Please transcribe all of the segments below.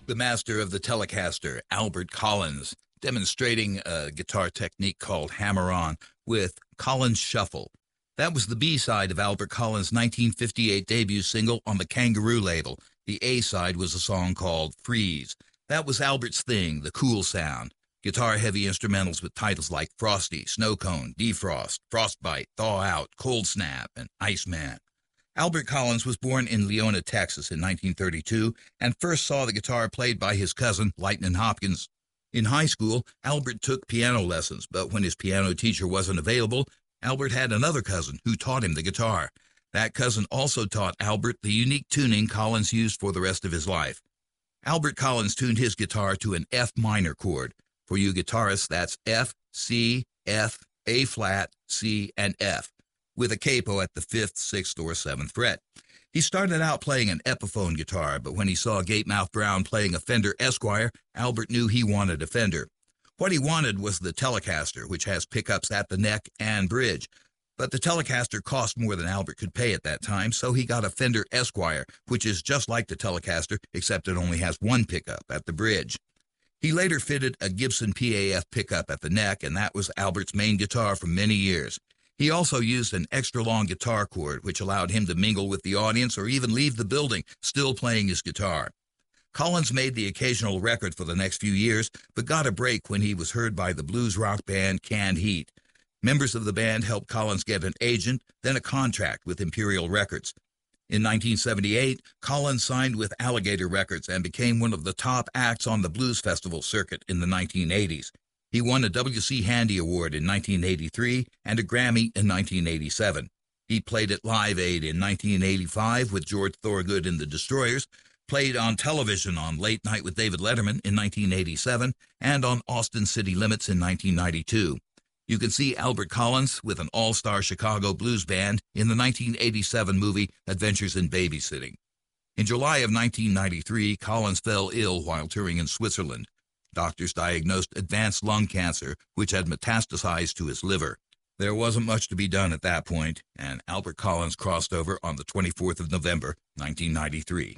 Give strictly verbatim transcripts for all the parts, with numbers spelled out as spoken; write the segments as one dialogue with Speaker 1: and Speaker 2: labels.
Speaker 1: The master of the Telecaster, Albert Collins, demonstrating a guitar technique called hammer-on with Collins Shuffle. That was the B-side of Albert Collins' nineteen fifty-eight debut single on the Kangaroo label. The A-side was a song called Freeze. That was Albert's thing, the cool sound. Guitar-heavy instrumentals with titles like Frosty, Snow Cone, Defrost, Frostbite, Thaw Out, Cold Snap, and Iceman. Albert Collins was born in Leona, Texas in nineteen thirty-two and first saw the guitar played by his cousin, Lightnin' Hopkins. In high school, Albert took piano lessons, but when his piano teacher wasn't available, Albert had another cousin who taught him the guitar. That cousin also taught Albert the unique tuning Collins used for the rest of his life. Albert Collins tuned his guitar to an F minor chord. For you guitarists, that's F, C, F, A flat, C, and F, with a capo at the fifth, sixth, or seventh fret. He started out playing an Epiphone guitar, but when he saw Gatemouth Brown playing a Fender Esquire, Albert knew he wanted a Fender. What he wanted was the Telecaster, which has pickups at the neck and bridge. But the Telecaster cost more than Albert could pay at that time, so he got a Fender Esquire, which is just like the Telecaster, except it only has one pickup at the bridge. He later fitted a Gibson P A F pickup at the neck, and that was Albert's main guitar for many years. He also used an extra-long guitar cord, which allowed him to mingle with the audience or even leave the building, still playing his guitar. Collins made the occasional record for the next few years, but got a break when he was heard by the blues rock band Canned Heat. Members of the band helped Collins get an agent, then a contract with Imperial Records. In nineteen seventy-eight, Collins signed with Alligator Records and became one of the top acts on the blues festival circuit in the nineteen eighties. He won a W C Handy Award in nineteen eighty-three and a Grammy in nineteen eighty-seven. He played at Live Aid in nineteen eighty-five with George Thorogood and the Destroyers, played on television on Late Night with David Letterman in nineteen eighty-seven, and on Austin City Limits in nineteen ninety-two. You can see Albert Collins with an all-star Chicago blues band in the nineteen eighty-seven movie Adventures in Babysitting. In July of nineteen ninety-three, Collins fell ill while touring in Switzerland. Doctors diagnosed advanced lung cancer, which had metastasized to his liver. There wasn't much to be done at that point, and Albert Collins crossed over on the twenty-fourth of November, nineteen ninety-three.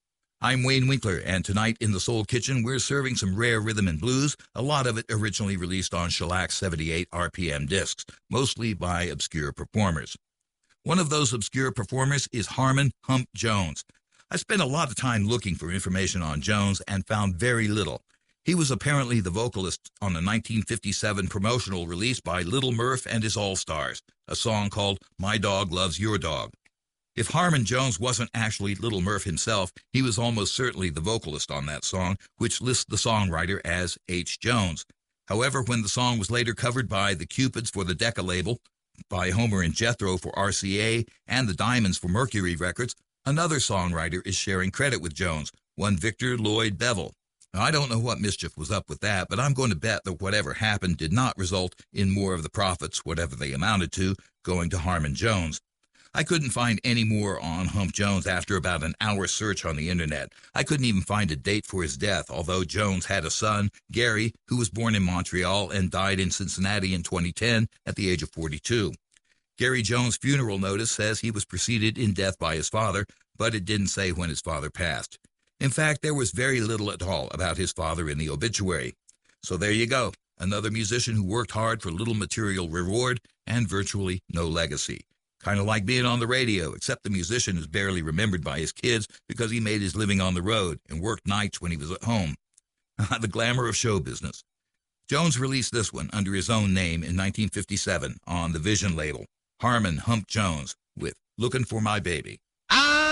Speaker 1: I'm Wayne Winkler, and tonight in the Soul Kitchen, we're serving some rare rhythm and blues, a lot of it originally released on shellac seventy-eight R P M discs, mostly by obscure performers. One of those obscure performers is Harmon Hump Jones. I spent a lot of time looking for information on Jones and found very little. He was apparently the vocalist on a nineteen fifty-seven promotional release by Little Murph and his All-Stars, a song called My Dog Loves Your Dog. If Harmon Jones wasn't actually Little Murph himself, he was almost certainly the vocalist on that song, which lists the songwriter as H. Jones. However, when the song was later covered by the Cupids for the Decca label, by Homer and Jethro for R C A, and the Diamonds for Mercury Records, another songwriter is sharing credit with Jones, one Victor Lloyd Bevel. Now, I don't know what mischief was up with that, but I'm going to bet that whatever happened did not result in more of the profits, whatever they amounted to, going to Harmon Jones. I couldn't find any more on Hump Jones after about an hour's search on the internet. I couldn't even find a date for his death, although Jones had a son, Gary, who was born in Montreal and died in Cincinnati in twenty ten at the age of forty-two. Gary Jones' funeral notice says he was preceded in death by his father, but it didn't say when his father passed. In fact, there was very little at all about his father in the obituary. So there you go, another musician who worked hard for little material reward and virtually no legacy. Kind of like being on the radio, except the musician is barely remembered by his kids because he made his living on the road and worked nights when he was at home. The glamour of show business. Jones released this one under his own name in nineteen fifty-seven on the Vision label, Harmon Hump Jones, with Lookin' for My Baby.
Speaker 2: I